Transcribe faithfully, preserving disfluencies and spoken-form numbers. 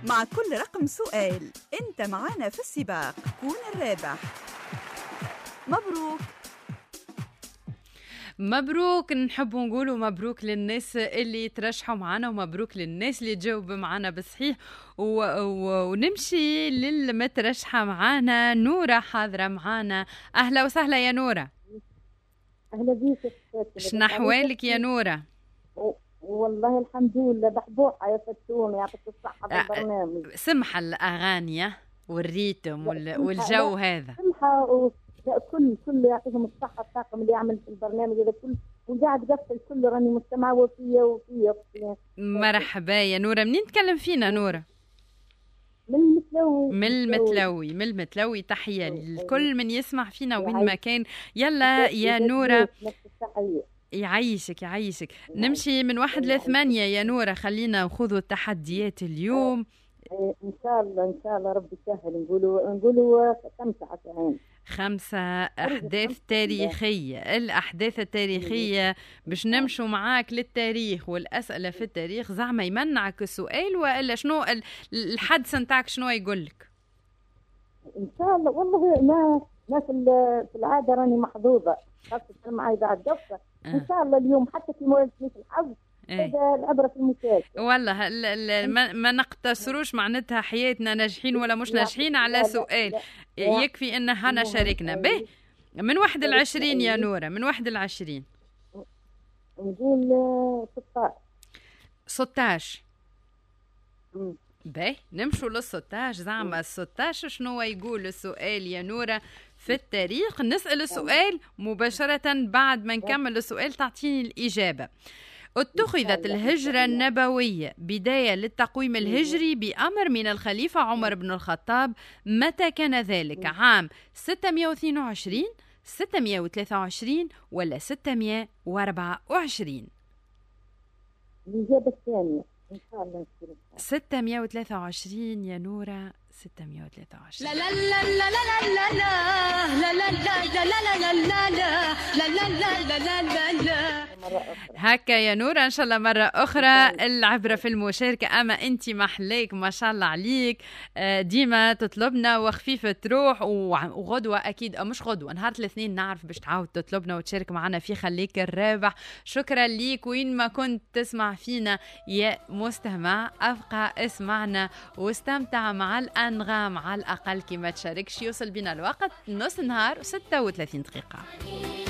مع كل رقم سؤال أنت معنا في السباق، كون الرابح. مبروك مبروك. نحب نقولوا مبروك للناس اللي ترشحوا معنا، ومبروك للناس اللي تجاوب معنا بصحيح. و... و... ونمشي للمترشحة معنا نورة، حاضرة معنا. أهلا وسهلا يا نورة. أهلا بيك. شنو أحوالك يا نورة؟ والله الحمد لله بحبوحة يا فتون، يعطيك الصحة بالبرنامج. سمحة الأغاني والريتم وال... والجو هذا. سمحة و... كل كل يعطيهم الصحة، الطاقم اللي يعمل في البرنامج هذا كل، وقاعد قفل كل راني مستمعة وفية وفية وفية. مرحبا يا نورة. منين تكلم فينا نورة؟ من المتلوي. من المتلوي. من المتلوي. تحية لكل من يسمع فينا وين ما كان. يلا يا نورة. يعيشك يعيشك. نمشي من واحد لثمانية يا نورة، خلينا نخوضوا التحديات اليوم. إن شاء الله إن شاء الله ربي يسهل. نقولوا نقولوا خمسة عشرين. خمسة أحداث تاريخية. الأحداث التاريخية باش نمشوا معاك للتاريخ والأسئلة في التاريخ. زعما يمنعك السؤال وإلا شنو الحدث نتاعك شنو يقولك؟ إن شاء الله. والله ما ما في العادة راني محظوظة، خاصة معي بعد قصة. إن شاء الله اليوم حتى في موازنة الحظ هذا العبرة في المشاركة. والله ما, ما نقتصروش معناتها حياتنا ناجحين ولا مش ناجحين على سؤال. لا لا. يكفي ان هنا شاركنا به. من واحد العشرين يا نورة، من واحد العشرين نقول ستاشر. ستاشر. به نمشوا للستاشر. زعما الستاشر شنو يقول السؤال يا نورة في التاريخ؟ نسأل السؤال مباشرة بعد ما نكمل السؤال تعطيني الإجابة. اتخذت الهجرة النبوية بداية للتقويم الهجري بأمر من الخليفة عمر بن الخطاب. متى كان ذلك؟ عام ستمائة واثنين وعشرين، ستمائة وثلاثة وعشرين ولا ستمائة وأربعة وعشرين؟ الإجابة الثانية إن شاء الله. ستمائة وثلاثة وعشرين يا نورة. ستمائة وثلاثة وعشرين. لا لا لا لا لا لا لا لا لا لا لا لا لا لا لا لا لا. هكا يا نورة. إن شاء الله مرة أخرى العبرة في المشاركة. أما أنت محليك ما شاء الله عليك، ديما تطلبنا وخفيفة تروح. وغدوة أكيد، أو مش غدوة، نهار الاثنين نعرف باش تعاود تطلبنا وتشارك معنا في خليك الرابح. شكرا ليك وين ما كنت تسمع فينا يا مستمع. أبقى اسمعنا واستمتع مع الأنغام على الأقل كما تشاركش. يوصل بنا الوقت نص نهار وستة وثلاثين دقيقة.